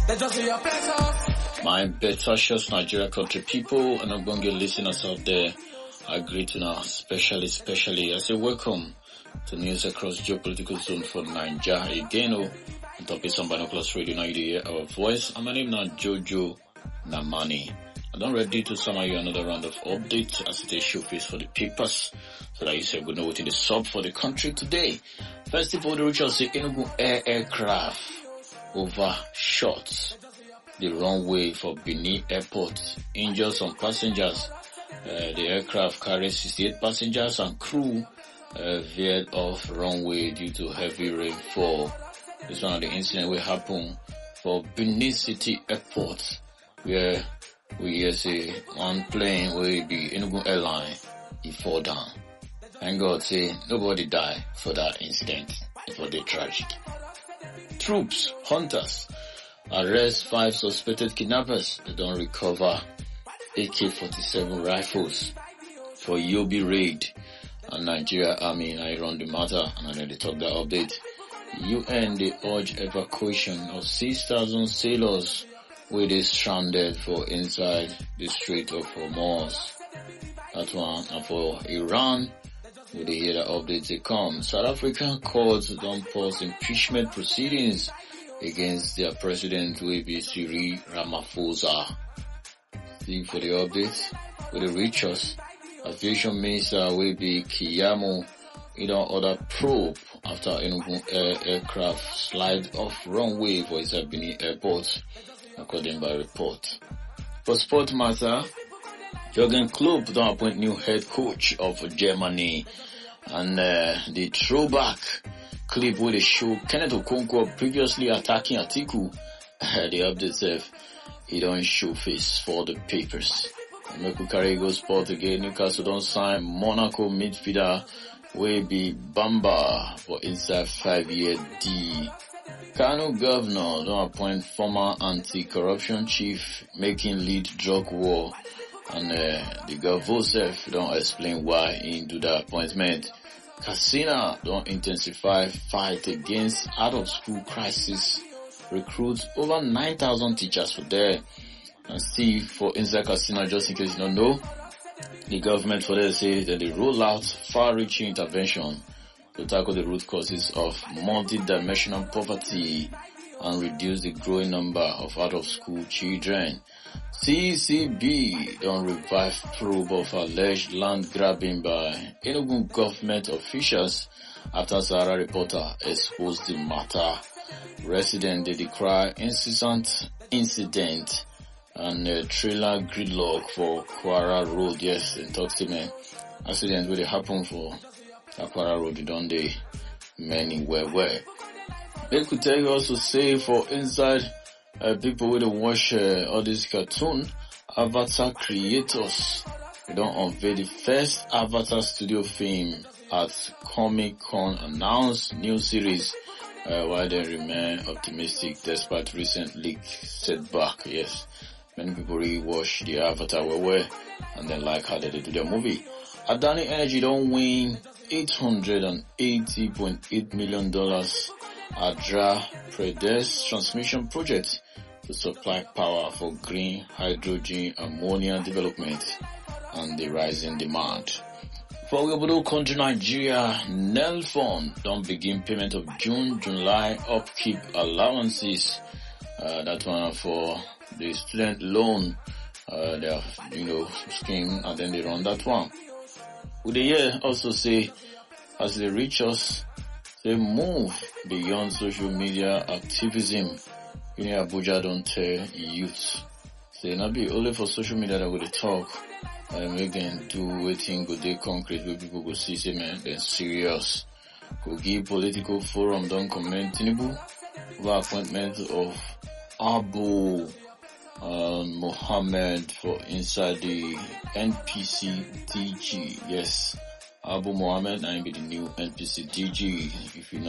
They just be your pleasure. My precious Nigeria country people and I'm going to listeners out there, I greet you now, especially. I say welcome to news across geopolitical zone for Nigeria again. On top of some binoculars radio, now you hear our voice. And my name now Jojo Namani. And I'm ready to summon you another round of updates as it is showcase for the papers, so that you say we know what it is sub for the country today. First of all, the Richard say Enugu aircraft overshot the runway for Benin Airport, injured some passengers. The aircraft carried 68 passengers and crew veered off runway due to heavy rainfall. This one of the incident will happen for Benin City Airport, where we hear say one plane will be Enugu Airline, it fall down. And God say nobody died for that incident, for the tragic. Troops, hunters, arrest 5 suspected kidnappers. They don't recover AK-47 rifles for Yobe raid. And Nigeria Army I run the matter and then they talk that update. UN they urge evacuation of 6,000 sailors where they stranded for inside the Strait of Hormuz. That one. And for Iran, where they hear the updates they come. South African courts don't pause impeachment proceedings against their president will be Cyril Ramaphosa. See for the updates, with the reach us, aviation minister will be Kiyamo in order probe after Enugu aircraft slide off runway for its Benin Airport, according by report. For sport matter, Jürgen Klopp don't appoint new head coach of Germany, and the throwback clip where they show Kenneth Okonkwo previously attacking Atiku, the update says he don't show face for the papers. Meku carry go sport again. Newcastle don't sign Monaco midfielder will be Bamba for inside 5-year D. Kano governor don't appoint former anti-corruption chief making lead drug war, and the Gavosef don't explain why he do that appointment. Katsina don't intensify fight against out-of-school crisis. Recruits over 9,000 teachers for there. And Steve for inside Katsina, just in case you don't know, the government for there say that they roll out far-reaching intervention to tackle the root causes of multi-dimensional poverty and reduce the growing number of out-of-school children. CCB don't revive probe of alleged land grabbing by Enugu government officials after Sahara reporter exposed the matter. Residents they decry incessant incident and trailer gridlock for Kwara Road. Yes, in Toximen. Accident will happen for Kwara Road, don't they? Many where. They could tell you also say for inside people will watch all these cartoon Avatar creators. They don't unveil the first Avatar studio film at Comic-Con, announced new series while they remain optimistic despite recent leak setback. Yes, many people really watch the Avatar well and then like how they do their movie. Adani Energy don't win $880.8 million Adra Pradesh transmission project to supply power for green hydrogen ammonia development and the rising demand. For Obodo country Nigeria, NEL Fund don't begin payment of July upkeep allowances. That one for the student loan, their scheme, and then they run that one. With the year also say as they reach us, they move beyond social media activism. Abuja don't tell youth. Say not be only for social media that we talk. Make them do waiting go dey concrete where people go see say man then serious. Go give political forum don't comment Tinubu over appointment of Abu Mohammed for inside the NPC DG. Yes, Abu Mohammed now be the new NPC DG. If you know